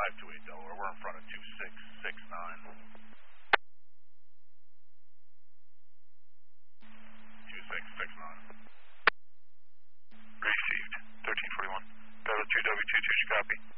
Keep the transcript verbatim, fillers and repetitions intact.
five two eight Delaware. We're in front of two six six nine. two six six nine. Received. thirteen forty-one. Battle two W two two, copy.